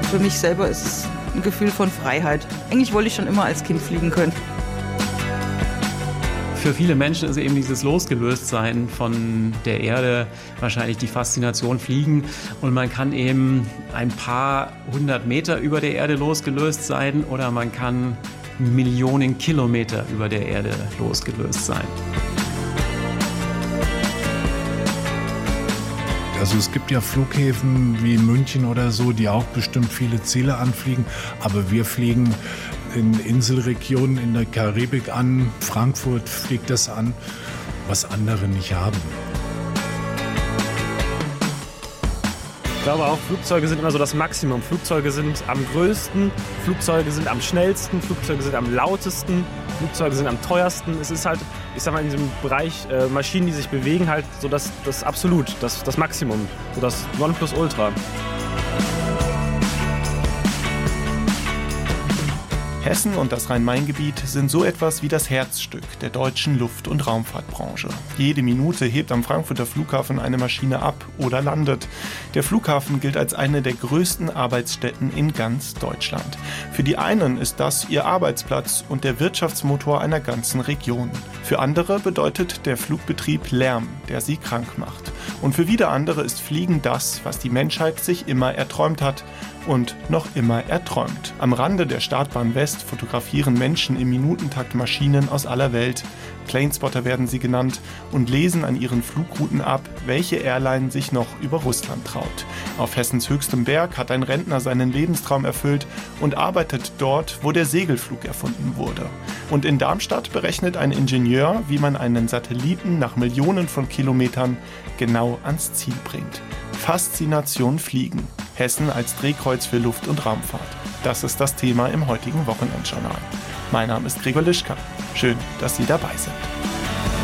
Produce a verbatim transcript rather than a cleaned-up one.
für mich selber ist es ein Gefühl von Freiheit. Eigentlich wollte ich schon immer als Kind fliegen können. Für viele Menschen ist eben dieses Losgelöstsein von der Erde wahrscheinlich die Faszination Fliegen. Und man kann eben ein paar hundert Meter über der Erde losgelöst sein oder man kann Millionen Kilometer über der Erde losgelöst sein. Also es gibt ja Flughäfen wie München oder so, die auch bestimmt viele Ziele anfliegen. Aber wir fliegen in Inselregionen in der Karibik an. Frankfurt fliegt das an, was andere nicht haben. Ich glaube auch, Flugzeuge sind immer so das Maximum. Flugzeuge sind am größten, Flugzeuge sind am schnellsten, Flugzeuge sind am lautesten, Flugzeuge sind am teuersten. Es ist halt, ich sag mal, in diesem Bereich äh, Maschinen, die sich bewegen, halt so das, das Absolut, das, das Maximum, so das Nonplusultra. Hessen und das Rhein-Main-Gebiet sind so etwas wie das Herzstück der deutschen Luft- und Raumfahrtbranche. Jede Minute hebt am Frankfurter Flughafen eine Maschine ab oder landet. Der Flughafen gilt als eine der größten Arbeitsstätten in ganz Deutschland. Für die einen ist das ihr Arbeitsplatz und der Wirtschaftsmotor einer ganzen Region. Für andere bedeutet der Flugbetrieb Lärm, der sie krank macht. Und für wieder andere ist Fliegen das, was die Menschheit sich immer erträumt hat und noch immer erträumt. Am Rande der Startbahn West fotografieren Menschen im Minutentakt Maschinen aus aller Welt. Planespotter werden sie genannt und lesen an ihren Flugrouten ab, welche Airline sich noch über Russland traut. Auf Hessens höchstem Berg hat ein Rentner seinen Lebenstraum erfüllt und arbeitet dort, wo der Segelflug erfunden wurde. Und in Darmstadt berechnet ein Ingenieur, wie man einen Satelliten nach Millionen von Kilometern genau ans Ziel bringt. Faszination Fliegen. Hessen als Drehkreuz für Luft- und Raumfahrt. Das ist das Thema im heutigen Wochenendjournal. Mein Name ist Gregor Lischka. Schön, dass Sie dabei sind.